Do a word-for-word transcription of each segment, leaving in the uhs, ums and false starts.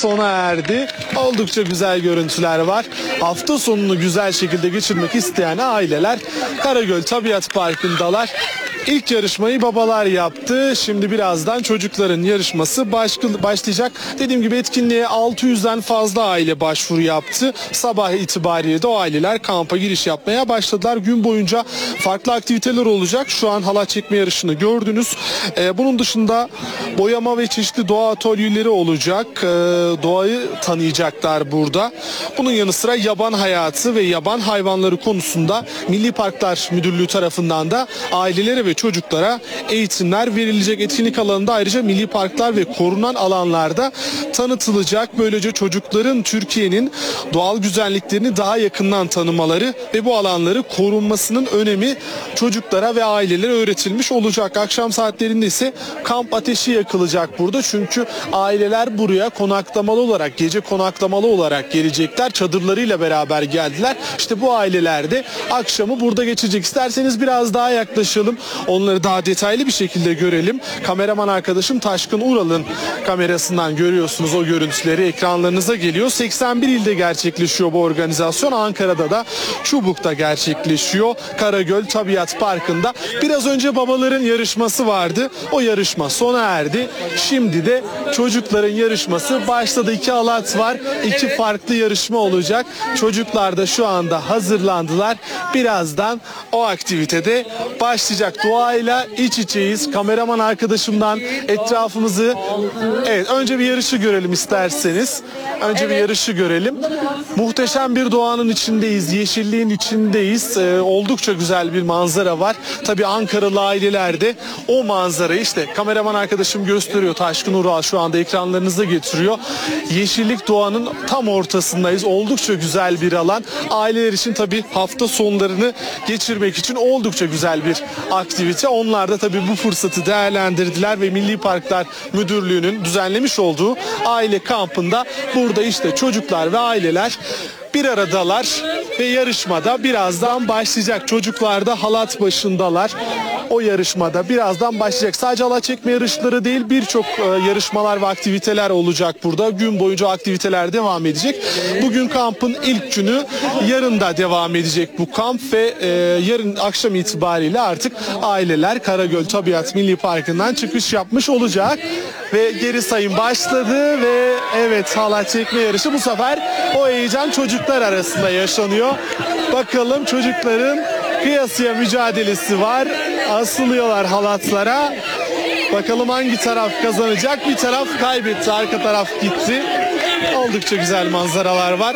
sona erdi. Oldukça güzel görüntüler var. Hafta sonunu güzel şekilde geçirmek isteyen aileler Karagöl Tabiat Parkı'ndalar. İlk yarışmayı babalar yaptı. Şimdi birazdan çocukların yarışması başlayacak. Dediğim gibi etkinliğe altı yüzden fazla aile başvuru yaptı. Sabah itibariyle de o aileler kampa giriş yapmaya başladılar. Gün boyunca farklı aktiviteler olacak. Şu an halat çekme yarışını gördünüz. Ee, bunun dışında boyama ve çeşitli doğa atölyeleri olacak. Ee, doğayı tanıyacaklar burada. Bunun yanı sıra yaban hayatı ve yaban hayvanları konusunda Milli Parklar Müdürlüğü tarafından da ailelere ve çocuklara eğitimler verilecek. Etkinlik alanında ayrıca milli parklar ve korunan alanlarda tanıtılacak. Böylece çocukların Türkiye'nin doğal güzelliklerini daha yakından tanımaları ve bu alanları korunmasının önemi çocuklara ve ailelere öğretilmiş olacak. Akşam saatlerinde ise kamp ateşi yakılacak burada. Çünkü aileler buraya konaklamalı olarak, gece konaklamalı olarak gelecekler. Çadırlarıyla beraber geldiler. İşte bu aileler de akşamı burada geçecek. İsterseniz biraz daha yaklaşalım. Onları daha detaylı bir şekilde görelim. Kameraman arkadaşım Taşkın Ural'ın kamerasından görüyorsunuz o görüntüleri. Ekranlarınıza geliyor. seksen bir ilde gerçekleşiyor bu organizasyon. Ankara'da da Çubuk'ta gerçekleşiyor. Karagöl Tabiat Parkı'nda. Biraz önce babaların yarışması vardı. O yarışma sona erdi. Şimdi de çocukların yarışması başladı. İki halat var. İki farklı yarışma olacak. Çocuklar da şu anda hazırlandılar. Birazdan o aktivitede başlayacak. Doğayla iç içeyiz. Kameraman arkadaşımdan etrafımızı... Evet, önce bir yarışı görelim isterseniz. Önce bir yarışı görelim. Muhteşem bir doğanın içindeyiz. Yeşilliğin içindeyiz. Ee, oldukça güzel bir manzara var. Tabii Ankaralı aileler de o manzarayı işte kameraman arkadaşım gösteriyor. Taşkın Ural şu anda ekranlarınıza getiriyor. Yeşillik doğanın tam ortasındayız. Oldukça güzel bir alan. Aileler için tabii hafta sonlarını geçirmek için oldukça güzel bir aktivite. Onlar da tabii bu fırsatı değerlendirdiler ve Milli Parklar Müdürlüğü'nün düzenlemiş olduğu aile kampında burada işte çocuklar ve aileler bir aradalar ve yarışmada birazdan başlayacak. Çocuklar da halat başındalar. O yarışmada birazdan başlayacak. Sadece halat çekme yarışları değil, birçok e, yarışmalar ve aktiviteler olacak burada. Gün boyunca aktiviteler devam edecek. Bugün kampın ilk günü, yarın da devam edecek bu kamp ve e, yarın akşam itibariyle artık aileler Karagöl Tabiat Milli Parkı'ndan çıkış yapmış olacak. Ve geri sayım başladı ve evet, halat çekme yarışı bu sefer o heyecan çocuklar arasında yaşanıyor. Bakalım çocukların kıyasıya mücadelesi var. Asılıyorlar halatlara. Bakalım hangi taraf kazanacak? Bir taraf kaybetti, arka taraf gitti. Oldukça güzel manzaralar var.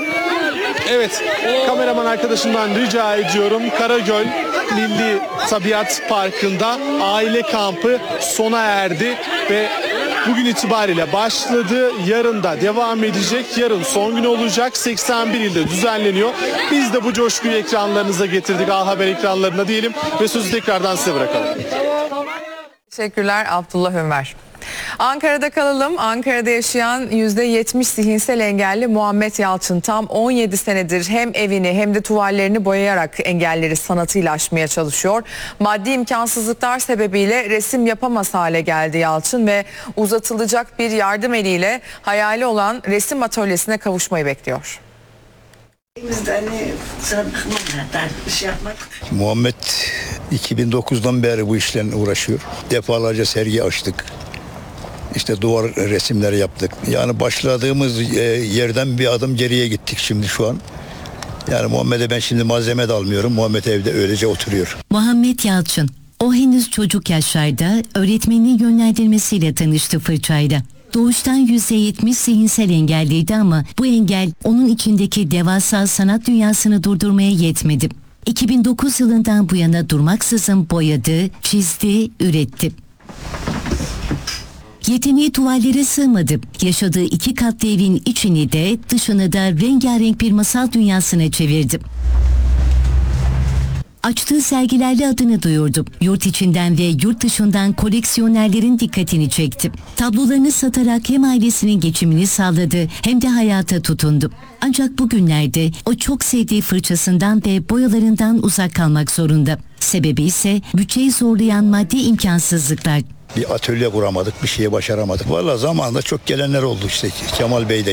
Evet, kameraman arkadaşımdan rica ediyorum. Karagöl Milli Tabiat Parkı'nda aile kampı sona erdi ve bugün itibariyle başladı. Yarın da devam edecek. Yarın son gün olacak. seksen bir ilde düzenleniyor. Biz de bu coşkuyu ekranlarınıza getirdik. A Haber ekranlarına diyelim ve sözü tekrardan size bırakalım. Teşekkürler Abdullah Ömer. Ankara'da kalalım. Ankara'da yaşayan yüzde yetmiş zihinsel engelli Muhammed Yalçın tam on yedi senedir hem evini hem de tuvallerini boyayarak engelleri sanatıyla aşmaya çalışıyor. Maddi imkansızlıklar sebebiyle resim yapamaz hale geldi Yalçın ve uzatılacak bir yardım eliyle hayali olan resim atölyesine kavuşmayı bekliyor. Muhammed iki bin dokuzdan beri bu işle uğraşıyor. Defalarca sergi açtık. İşte duvar resimleri yaptık. Yani başladığımız yerden bir adım geriye gittik şimdi şu an. Yani Muhammed'e ben şimdi malzeme de almıyorum. Muhammed evde öylece oturuyor. Muhammed Yalçın, o henüz çocuk yaşlarda öğretmeninin yönlendirmesiyle tanıştı fırçayla. Doğuştan yüzde yetmiş zihinsel engelliydi ama bu engel onun içindeki devasa sanat dünyasını durdurmaya yetmedi. iki bin dokuz yılından bu yana durmaksızın boyadı, çizdi, üretti. Yeteneği tuvallere sığmadı. Yaşadığı iki katlı evin içini de dışını da rengarenk bir masal dünyasına çevirdi. Açtığı sergilerle adını duyurdu. Yurt içinden ve yurt dışından koleksiyonerlerin dikkatini çekti. Tablolarını satarak hem ailesinin geçimini sağladı hem de hayata tutundu. Ancak bugünlerde o çok sevdiği fırçasından ve boyalarından uzak kalmak zorunda. Sebebi ise bütçeyi zorlayan maddi imkansızlıklar. Bir atölye kuramadık, bir şeye başaramadık. Vallahi zamanında çok gelenler oldu işte. Kemal Bey de